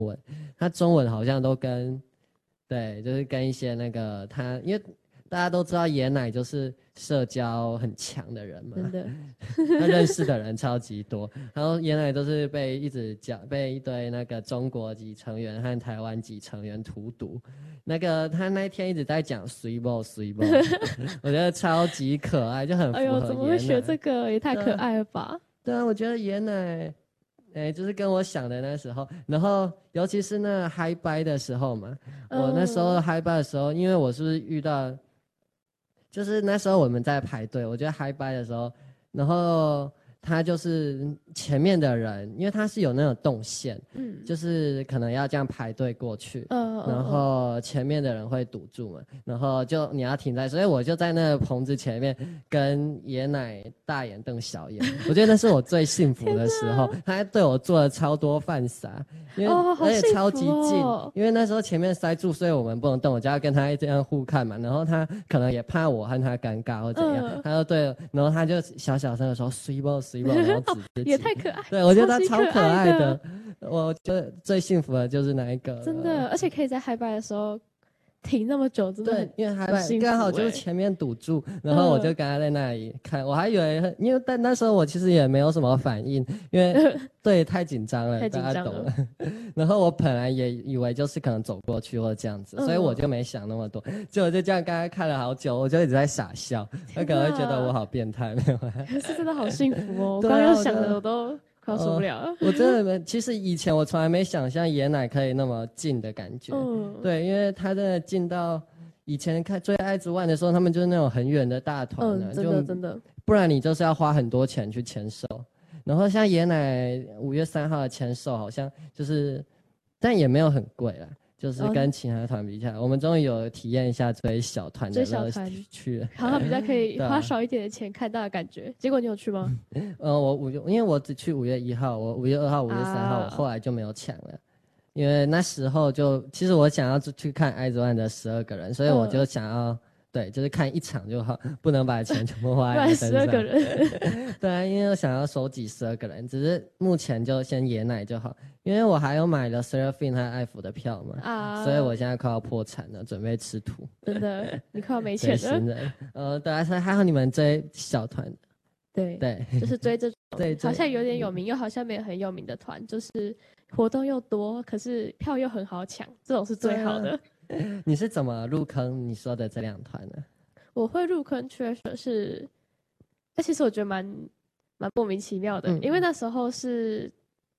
文，他中文好像都跟对，就是跟一些那个他，因为大家都知道爷奶就是社交很强的人嘛， 真的， 他认识的人超级多，然后爷奶都是被被一堆那个中国籍成员和台湾籍成员荼毒。那个他那一天一直在讲水波，我觉得超级可爱，就很符合爷奶。 怎么会学这个？也太可爱了吧！ 对啊，我觉得爷奶。就是跟我想的那时候，然后尤其是那嗨掰的时候嘛，我那时候嗨掰的时候，因为我是不是遇到，就是那时候我们在排队，我觉得嗨掰的时候，然后他就是前面的人，因为他是有那种动线，就是可能要这样排队过去，然后前面的人会堵住嘛，然后就你要停在，所以我就在那个棚子前面跟爷奶大眼瞪小眼，我觉得那是我最幸福的时候，他还对我做了超多饭撒，因为而且超级近，因为那时候前面塞住，所以我们不能动，我就要跟他这样互看嘛，然后他可能也怕我和他尴尬或怎样，他就对，然后他就小声的说水波。然后指自己也太可爱， 对我觉得他超可爱的，我觉得最幸福的就是那一个， 真的，而且可以在嗨拜的时候停那么久，真的很对，因为嗨拜刚好就是前面堵住，然后我就跟他在那里看，我还以为，因为但那时候我其实也没有什么反应，因为对太紧张了，大家懂了。然后我本来也以为就是可能走过去或这样子，所以我就没想那么多，结果就这样刚刚看了好久，我就一直在傻笑，他可能会觉得我好变态，没有？ 可是真的好幸福哦，我刚刚想的我都快受不了了。 我真的其实以前我从来没想象爷奶可以那么近的感觉，对，因为他真的近到以前看追爱之万的时候，他们就是那种很远的大团， 真的， 不然你就是要花很多钱去签售。然后像爷奶5月3号的签售好像就是，但也没有很贵啦。就是跟其他团比起来，我们终于有体验一下追小团的乐趣， 好像比较可以花少一点的钱看到的感觉。结果你有去吗？ 因为我只去5月1号，我5月2号、5月3号，我后来就没有抢了，因为那时候其实我想要去看爱之万的12个人，所以我就想要。对，就是看一场就好，不能把钱全部花在身上。 12个人， 对啊，因为我想要收集12个人，只是目前就先爷奶就好，因为我还有买了 Seraphine 和艾芙的票嘛，所以我现在快要破产了，准备吃土。 真的，你快要没钱了。对啊，还好你们追小团。 对，就是追这种好像有点有名又好像没有很有名的团，就是活动又多，可是票又很好抢，这种是最好的。 你是怎么入坑你说的这2团呢？ 我会入坑 Treasure 是，其实我觉得蛮莫名其妙的，因为那时候是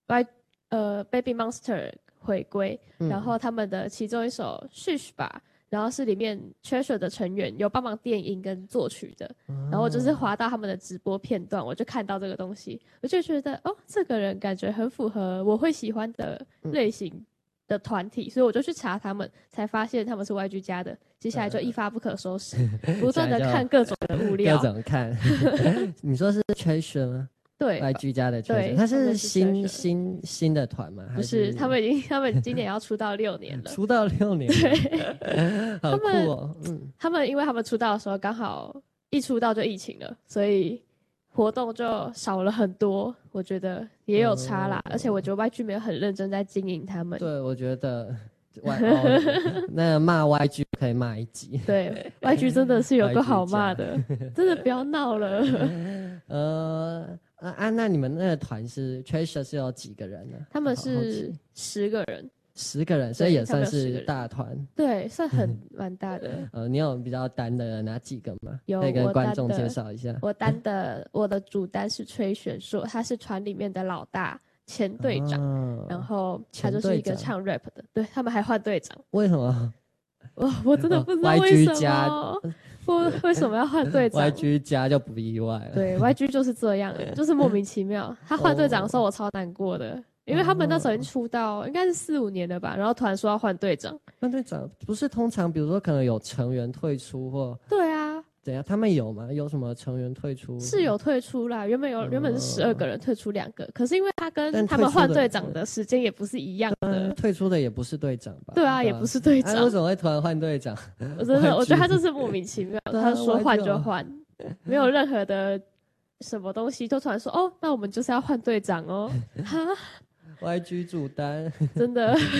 Baby Monster 回归，然后他们的其中一首 Shush 吧，然后是里面 Treasure 的成员有帮忙电音跟作曲的，然后我就是滑到他们的直播片段，我就看到这个东西，我就觉得这个人感觉很符合我会喜欢的类型的团体，所以我就去查他们，才发现他们是 YG 家的。接下来就一发不可收拾，不断的看各种的物料， 各种看。你说是 Treasure 吗？ 对 ，YG 家的 Treasure，他是新的团吗？ 不是，他们今年要出道6年了。 出道6年，对，好酷哦。 他们因为他们出道的时候刚好一出道就疫情了，所以活动就少了很多，我觉得也有差啦。而且我觉得 YG 没有很认真在经营他们。 对，我觉得那骂 YG 可以骂一集。 对，YG 真的是有个好骂的，真的不要闹了。 那你们那个团是 Treasure 是有几个人呢？ 他们是10个人。 10个人，所以也算是大团。 对，算蛮大的。 你有比较单的哪几个吗？ 有， 可以跟观众介绍一下。 我的主单是崔玄硕，他是团里面的老大前队长，然后他就是一个唱 rap 的。对，他们还换队长。 为什么？ 我真的不知道为什么。为什么要换队长 ？YG 家就不意外了。 对 ，YG 就是这样，就是莫名其妙。他换队长的时候，我超难过的。因为他们那时候已经出道应该是4、5年了吧，然后突然说要换队长。 换队长不是通常比如说可能有成员退出或对啊， 怎样？他们有吗？有什么成员退出？ 是有退出啦，原本是12个人退出2个，可是因为他跟他们换队长的时间也不是一样的， 退出的也不是队长吧？ 对啊，也不是队长。 为什么会突然换队长？ 我觉得他就是莫名其妙，他说换就换，没有任何的什么东西，就突然说那我们就是要换队长哦，哈。 YG主单， 真的